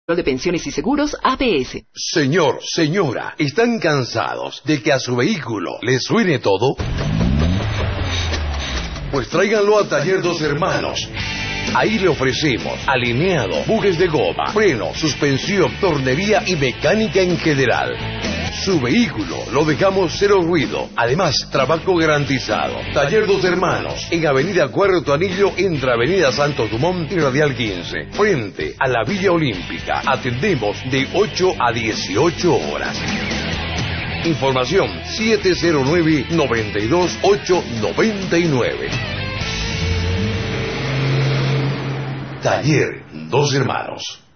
de Pensiones y Seguros APS. Señor, señora, ¿están cansados de que a su vehículo le suene todo? Pues tráiganlo a Taller Dos Hermanos. Ahí le ofrecemos alineado, bujes de goma, freno, suspensión, tornería y mecánica en general. Su vehículo lo dejamos cero ruido. Además, trabajo garantizado. Taller Dos Hermanos, en Avenida Cuarto Anillo, entre Avenida Santos Dumont y Radial 15, frente a la Villa Olímpica. Atendemos de 8 a 18 horas. Información 709-92899. Taller Dos Hermanos.